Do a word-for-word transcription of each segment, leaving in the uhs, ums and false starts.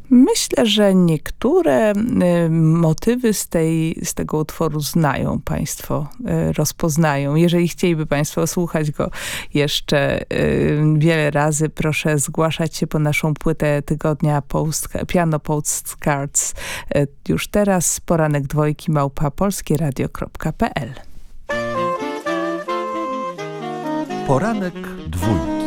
Myślę, że niektóre y, motywy z, tej, z tego utworu znają Państwo, y, rozpoznają. Jeżeli chcieliby Państwo słuchać go jeszcze y, wiele razy, proszę zgłaszać się po naszą płytę tygodnia post, Piano Postcards. Y, już teraz poranek dwojki małpa polskieradio kropka pe el. Poranek dwójki.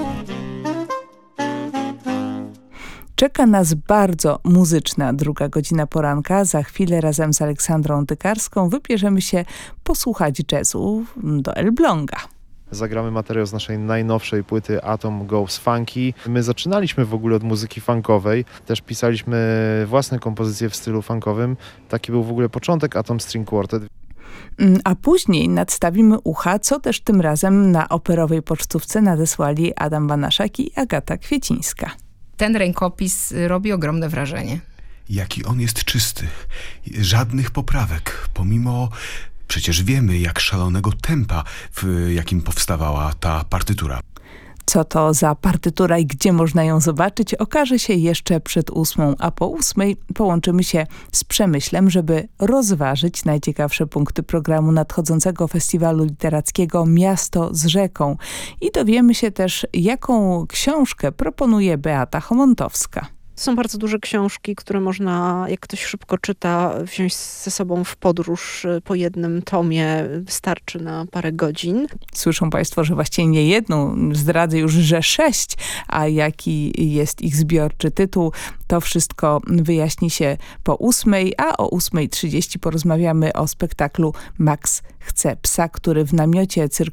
Czeka nas bardzo muzyczna druga godzina poranka. Za chwilę razem z Aleksandrą Dykarską wybierzemy się posłuchać jazzu do Elbląga. Zagramy materiał z naszej najnowszej płyty Atom Goes Funky. My zaczynaliśmy w ogóle od muzyki funkowej. Też pisaliśmy własne kompozycje w stylu funkowym. Taki był w ogóle początek Atom String Quartet. A później nadstawimy ucha, co też tym razem na operowej pocztówce nadesłali Adam Banaszak i Agata Kwiecińska. Ten rękopis robi ogromne wrażenie. Jaki on jest czysty. Żadnych poprawek, pomimo... Przecież wiemy, jak szalonego tempa, w jakim powstawała ta partytura. Co to za partytura i gdzie można ją zobaczyć, okaże się jeszcze przed ósmą, a po ósmej połączymy się z Przemyślem, żeby rozważyć najciekawsze punkty programu nadchodzącego festiwalu literackiego Miasto z rzeką. I dowiemy się też, jaką książkę proponuje Beata Homontowska. Są bardzo duże książki, które można, jak ktoś szybko czyta, wziąć ze sobą w podróż po jednym tomie. Wystarczy na parę godzin. Słyszą Państwo, że właściwie nie jedną, zdradzę już, że sześć, a jaki jest ich zbiorczy tytuł, to wszystko wyjaśni się po ósmej, a o ósmej trzydzieści porozmawiamy o spektaklu Max chce psa, który w namiocie cyrku